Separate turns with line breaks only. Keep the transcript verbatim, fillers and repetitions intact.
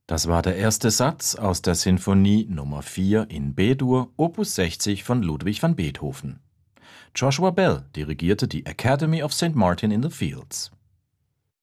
Das war der erste Satz aus der Sinfonie Nummer vier in B-Dur, Opus sechzig von Ludwig van Beethoven. Joshua Bell dirigierte die Academy of Saint Martin in the Fields.